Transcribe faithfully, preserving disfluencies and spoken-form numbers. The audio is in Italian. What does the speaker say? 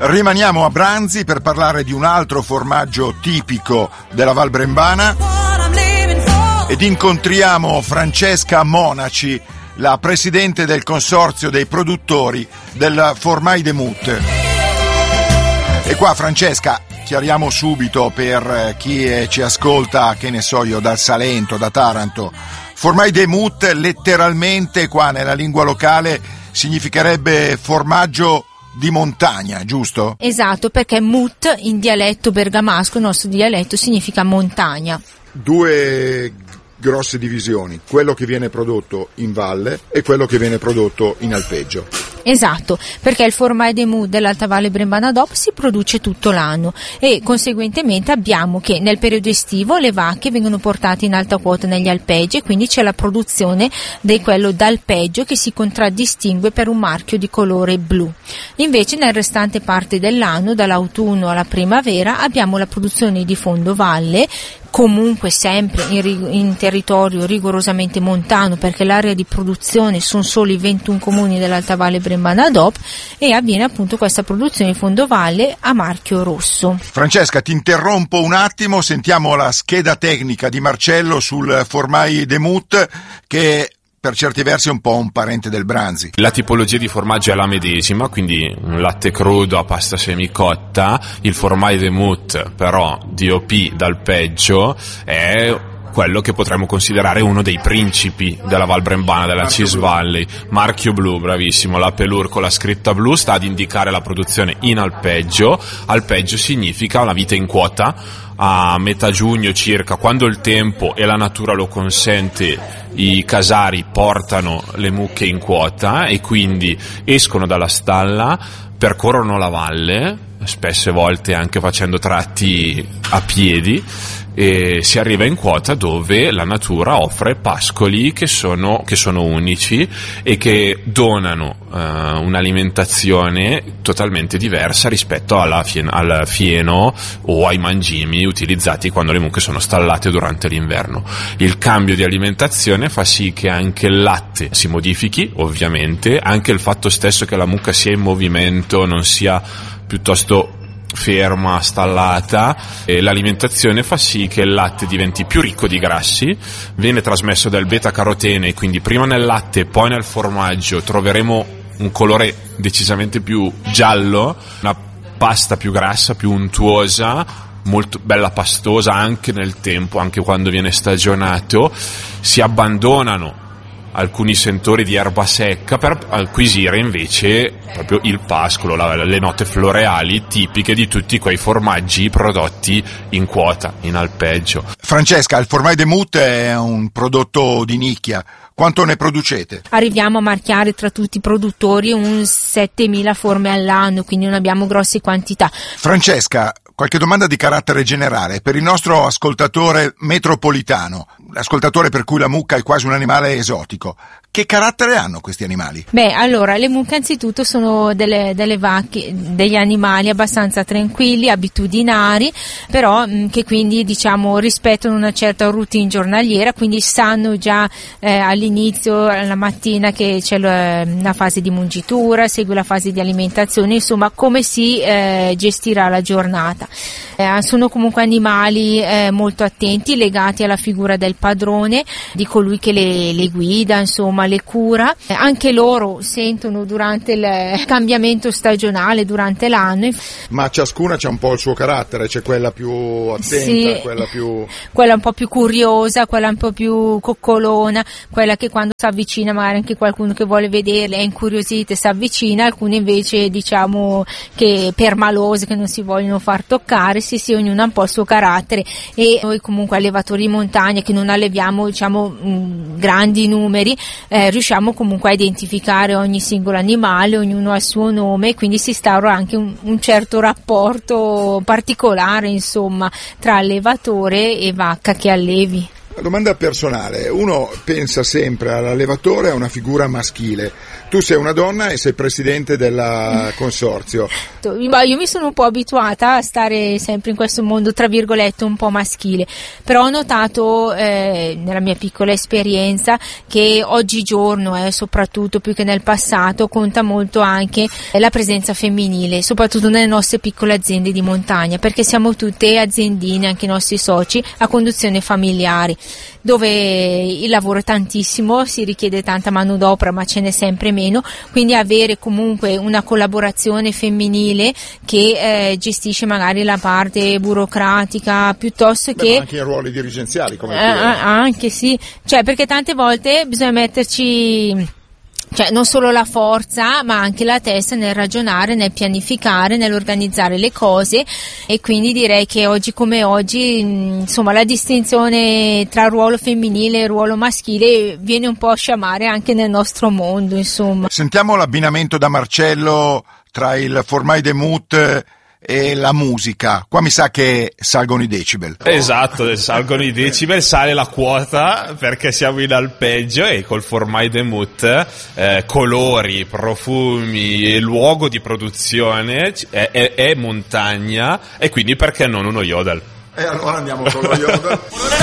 Rimaniamo a Branzi per parlare di un altro formaggio tipico della Val Brembana ed incontriamo Francesca Monaci, la presidente del consorzio dei produttori del Formai de Mut. E qua, Francesca, chiariamo subito per chi ci ascolta, che ne so io, dal Salento, da Taranto, Formai de Mut letteralmente qua nella lingua locale significherebbe formaggio di montagna, giusto? Esatto, perché Mut in dialetto bergamasco, il nostro dialetto, significa montagna. Due grosse divisioni, quello che viene prodotto in valle e quello che viene prodotto in alpeggio. Esatto, perché il Formai de Mut dell'Alta Valle Brembana D O P si produce tutto l'anno e conseguentemente abbiamo che nel periodo estivo le vacche vengono portate in alta quota negli alpeggi e quindi c'è la produzione di quello d'alpeggio che si contraddistingue per un marchio di colore blu. Invece nel restante parte dell'anno, dall'autunno alla primavera, abbiamo la produzione di fondovalle, comunque sempre in, in territorio rigorosamente montano, perché l'area di produzione sono solo i ventuno comuni dell'Alta Valle Brembana D O P, e avviene appunto questa produzione di fondovalle a marchio rosso. Francesca, ti interrompo un attimo, sentiamo la scheda tecnica di Marcello sul Formai de Mut, che per certi versi è un po' un parente del Branzi. La tipologia di formaggio è la medesima, quindi un latte crudo a pasta semicotta. Il Formai de Mut però D O P d'alpeggio è quello che potremmo considerare uno dei principi della Val Brembana, della Cis Valley. Marchio blu, bravissimo, la pelure con la scritta blu sta ad indicare la produzione in alpeggio. Alpeggio significa una vita in quota. A metà giugno circa, quando il tempo e la natura lo consente, i casari portano le mucche in quota e quindi escono dalla stalla, percorrono la valle, spesse volte anche facendo tratti a piedi, e si arriva in quota dove la natura offre pascoli che sono, che sono unici e che donano uh, un'alimentazione totalmente diversa rispetto alla fien- al fieno o ai mangimi utilizzati quando le mucche sono stallate durante l'inverno. Il cambio di alimentazione fa sì che anche il latte si modifichi, ovviamente, anche il fatto stesso che la mucca sia in movimento, non sia piuttosto ferma, stallata, e l'alimentazione fa sì che il latte diventi più ricco di grassi, viene trasmesso dal beta-carotene, e quindi prima nel latte e poi nel formaggio troveremo un colore decisamente più giallo, una pasta più grassa, più untuosa, molto bella pastosa anche nel tempo, anche quando viene stagionato. Si abbandonano alcuni sentori di erba secca per acquisire invece proprio il pascolo, la, le note floreali tipiche di tutti quei formaggi prodotti in quota, in alpeggio. Francesca, il Formai de Mut è un prodotto di nicchia. Quanto ne producete? Arriviamo a marchiare tra tutti i produttori un settemila forme all'anno, quindi non abbiamo grosse quantità. Francesca, qualche domanda di carattere generale per il nostro ascoltatore metropolitano, l'ascoltatore per cui la mucca è quasi un animale esotico. Che carattere hanno questi animali? Beh, allora, le mucche anzitutto sono delle, delle vacche, degli animali abbastanza tranquilli, abitudinari, però mh, che quindi diciamo rispettano una certa routine giornaliera, quindi sanno già eh, all'inizio, la mattina, che c'è la, la fase di mungitura, segue la fase di alimentazione, insomma come si eh, gestirà la giornata. Eh, sono comunque animali eh, molto attenti, legati alla figura del padrone, di colui che le, le guida, insomma le cura. Eh, anche loro sentono durante il cambiamento stagionale, durante l'anno. Ma ciascuna c'ha un po' il suo carattere, c'è quella più attenta, sì, quella più... quella un po' più curiosa, quella un po' più coccolona, quella che quando si avvicina magari anche qualcuno che vuole vederle è incuriosita e si avvicina, alcune invece diciamo che permalose, che non si vogliono far toccare. Sì, sì, ognuno ha un po' il suo carattere, e noi comunque allevatori di montagna che non alleviamo diciamo mh, grandi numeri, eh, riusciamo comunque a identificare ogni singolo animale, ognuno ha il suo nome, quindi si instaura anche un, un certo rapporto particolare insomma tra allevatore e vacca che allevi. Domanda personale, uno pensa sempre all'allevatore a una figura maschile, tu sei una donna e sei presidente del consorzio. Io mi sono un po' abituata a stare sempre in questo mondo tra virgolette un po' maschile, però ho notato eh, nella mia piccola esperienza che oggigiorno, eh, soprattutto più che nel passato, conta molto anche la presenza femminile, soprattutto nelle nostre piccole aziende di montagna, perché siamo tutte aziendine, anche i nostri soci, a conduzione familiare, dove il lavoro è tantissimo, si richiede tanta manodopera ma ce n'è sempre meno, quindi avere comunque una collaborazione femminile che eh, gestisce magari la parte burocratica piuttosto Beh, che anche in ruoli dirigenziali come eh, anche sì, cioè perché tante volte bisogna metterci, cioè non solo la forza ma anche la testa nel ragionare, nel pianificare, nell'organizzare le cose, e quindi direi che oggi come oggi insomma la distinzione tra ruolo femminile e ruolo maschile viene un po' a sciamare anche nel nostro mondo, insomma. Sentiamo l'abbinamento da Marcello tra il Formai de Mout e la musica. Qua mi sa che salgono i decibel. Esatto, salgono i decibel, sale la quota perché siamo in alpeggio e col Formai de Mout eh, colori, profumi, luogo di produzione è, è, è montagna, e quindi perché non uno yodel? E allora andiamo con lo yodel.